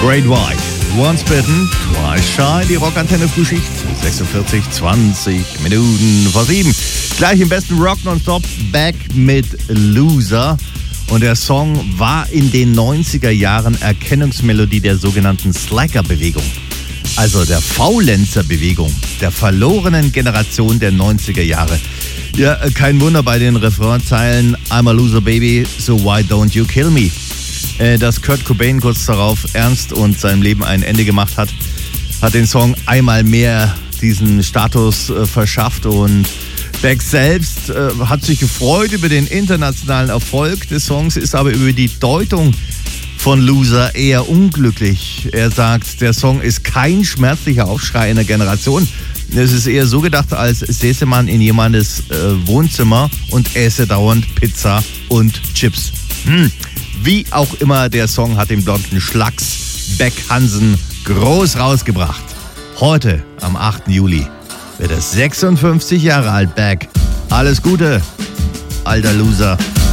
Great White. Once bitten, twice shy. Die Rockantenne Frühschicht. 46, 20 Minuten vor 7. Gleich im besten Rock nonstop. Back mit Loser. Und der Song war in den 90er Jahren Erkennungsmelodie der sogenannten Slacker-Bewegung. Also der Faulenzer-Bewegung, der verlorenen Generation der 90er Jahre. Ja, kein Wunder bei den Refrainzeilen I'm a loser baby, so why don't you kill me? Dass Kurt Cobain kurz darauf ernst und seinem Leben ein Ende gemacht hat, hat den Song einmal mehr diesen Status verschafft. Und Beck selbst hat sich gefreut über den internationalen Erfolg des Songs, ist aber über die Deutung von Loser eher unglücklich. Er sagt, der Song ist kein schmerzlicher Aufschrei einer Generation. Es ist eher so gedacht, als säße man in jemandes Wohnzimmer und äße dauernd Pizza und Chips. Wie auch immer, der Song hat den blonden Schlacks Beck Hansen groß rausgebracht. Heute, am 8. Juli, wird er 56 Jahre alt, Beck. Alles Gute, alter Loser.